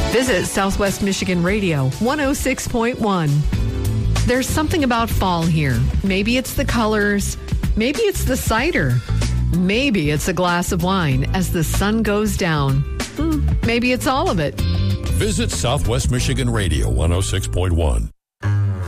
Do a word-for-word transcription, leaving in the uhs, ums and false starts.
Visit Southwest Michigan Radio one oh six point one. There's something about fall here. Maybe it's the colors. Maybe it's the cider. Maybe it's a glass of wine as the sun goes down. Hmm, maybe it's all of it. Visit Southwest Michigan Radio one oh six point one.